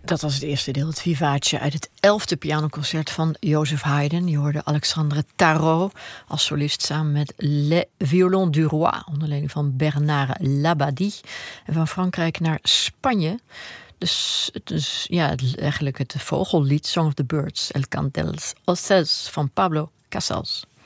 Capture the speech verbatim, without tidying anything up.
Dat was het eerste deel, het vivace uit het elfde pianoconcert van Joseph Haydn. Je hoorde Alexandre Tarot als solist samen met Le Violon du Roi, onder leiding van Bernard Labadie. En van Frankrijk naar Spanje. Dus, dus ja, eigenlijk het vogellied Song of the Birds, El Cant dels Oces van Pablo Casals.